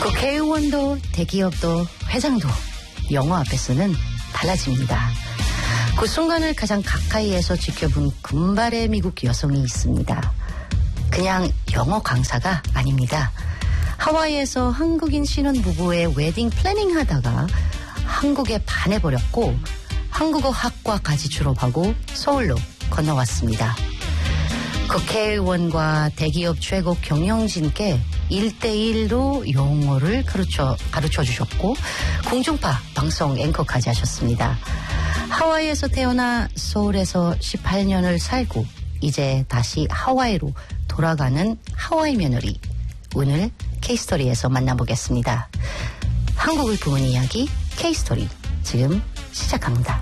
국회의원도 대기업도 회장도 영어 앞에서는 달라집니다. 그 순간을 가장 가까이에서 지켜본 금발의 미국 여성이 있습니다. 그냥 영어 강사가 아닙니다. 하와이에서 한국인 신혼부부의 웨딩 플래닝 하다가 한국에 반해버렸고 한국어 학과까지 졸업하고 서울로 건너왔습니다. 국회의원과 대기업 최고 경영진께 1대1로 영어를 가르쳐 주셨고 공중파 방송 앵커까지 하셨습니다. 하와이에서 태어나 서울에서 18년을 살고 이제 다시 하와이로 돌아가는 하와이 며느리. 오늘 K스토리에서 만나보겠습니다. 한국을 부은 이야기 K스토리 지금 시작합니다.